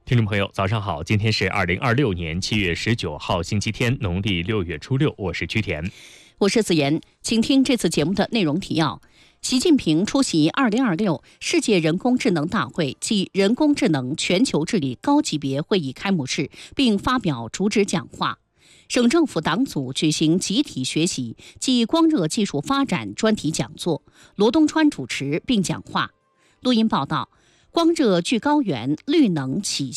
听众朋友，早上好！今天是2026年7月19号，星期天，农历6月初6，我是曲田， 我是子妍，请听这次节目的内容提要。习近平出席2026世界人工智能大会暨人工智能全球治理高级别会议开幕式，并发表主旨讲话。省政府党组举行集体学习暨光热技术发展专题讲座，罗东川主持并讲话。录音报道：光热聚高原，绿能起